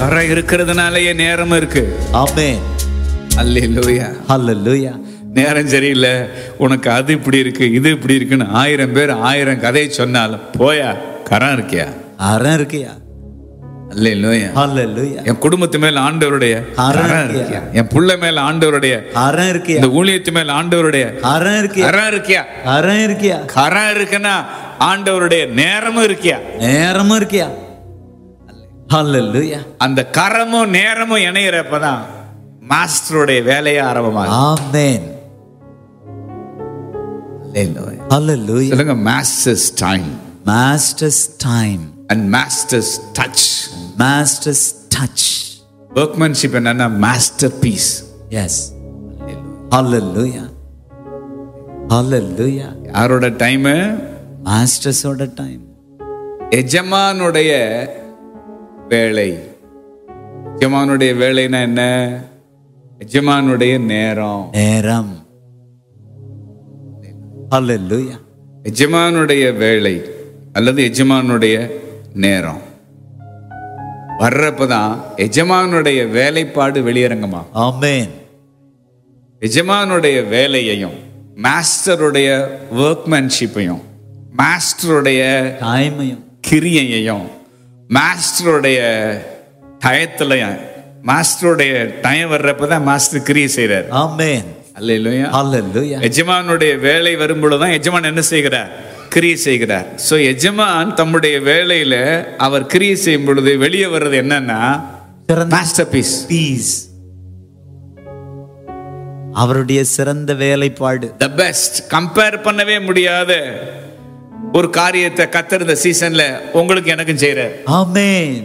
கரை இருக்கிறதுனாலயே நேரம் இருக்கு. ஆமென். அல்லேலூயா. ஹல்லேலூயா. நேரம் சரியில்லை, உனக்கு அது இப்படி இருக்கு, இது இப்படி இருக்குன்னு 1000 பேர் 1000 கதையை சொன்னாலும் போயா, கரம் இருக்கியா? அறம் இருக்கியா? அல்லேலூயா. ஹல்லேலூயா. என் குடும்பத்து மேல ஆண்டவருடைய கரம் இருக்கியா? என் புள்ள மேல ஆண்டவருடைய அறம் இருக்கியா? இந்த ஊழியத்து மேல ஆண்டவருடைய அறம் இருக்கியா? கரம் இருக்கியா? அறம் இருக்கியா? கரம் இருக்குன்னா ஆண்டவருடைய நேரமும் இருக்கியா? நேரமும் இருக்கியா? ஹல்லேலூயா. அந்த கரமும் நேரமும் இணையறப்பதான் மாஸ்டருடைய வேலையை ஆரம்பமாகும். ஆமென். அல்லேலூயா. ஹல்லேலூயா. சொல்லுங்க, masters time masters time and masters touch. Masters touch. Workmanship என்னன்னா மாஸ்டர் பீஸ். எஸ். ஹல்லேலூயா. ஹல்லேலூயா. யாரோட டைம்? மாஸ்டர்ஸோட டைம். எஜமானுடைய வேலை. எஜமானுடைய வேலைன்னா என்ன? எஜமானுடைய நேரம். நேரம். ஹல்லேலூயா. எஜமானுடைய வேலை அல்லது எஜமானுடைய நேரம் வர்றப்பதான் எஜமானுடைய வேலைப்பாடு வெளியரங்கமா. ஆமென். எஜமானுடைய வேலையையும் மாஸ்டருடைய ஒர்க்மேன்ஷிப்பையும் மாஸ்டருடைய டைமையும் கிரியையையும் மாஸ்டருடைய டயத்துலையும் மாஸ்டருடைய டைம் வர்றப்பதான் மாஸ்டர் கிரியை செய்றார். ஆமென். அல்லேலூயா. ஹல்லேலூயா. எஜமானுடைய வேலை வரும்பொழுதுதான் எஜமான் என்ன செய்கிறார்? கிரியை செய்கிறார். சோ எஜமான் தம்முடைய வேலையில அவர் கிரியை செய்யும் பொழுது வெளியே வர்றது என்னன்னா மாஸ்டர் பீஸ். பீஸ். அவருடைய சிறந்த வேலைப்பாடு. The best. கம்பேர் பண்ணவே முடியாத ஒரு காரியத்தை கர்த்தர் இந்த சீசன்ல உங்களுக்கு எனக்கும் செய்றார். ஆமென்.